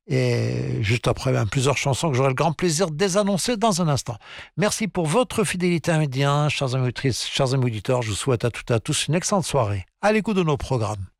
Et juste après, plusieurs chansons que j'aurai le grand plaisir de désannoncer dans un instant. Merci pour votre fidélité à Médien, chers amis auditrices, chers amis auditeurs. Je vous souhaite à toutes et à tous une excellente soirée à l'écoute de nos programmes.